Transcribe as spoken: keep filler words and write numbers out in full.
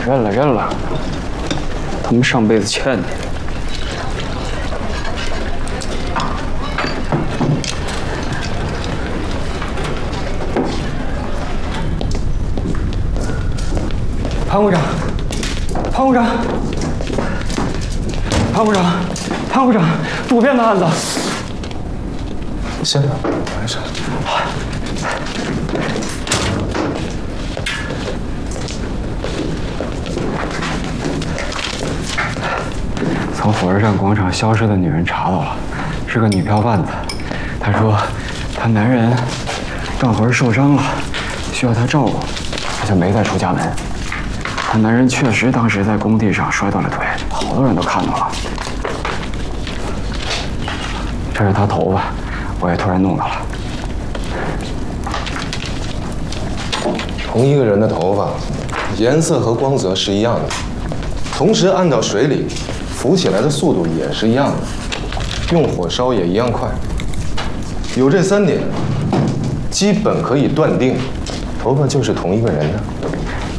认了认了，他们上辈子欠你。潘部长，潘部长，潘部长，潘部长，渡边的案子。 先生，没事。 从火车站广场消失的女人查到了，是个女票贩子。她说，她男人断魂受伤了，需要她照顾，她就没再出家门。她男人确实当时在工地上摔断了腿，好多人都看到了。这是她头发，我也突然弄到了。 同一个人的头发，颜色和光泽是一样的，同时按到水里。 浮起来的速度也是一样的，用火烧也一样快。有这三点，基本可以断定，头发就是同一个人的。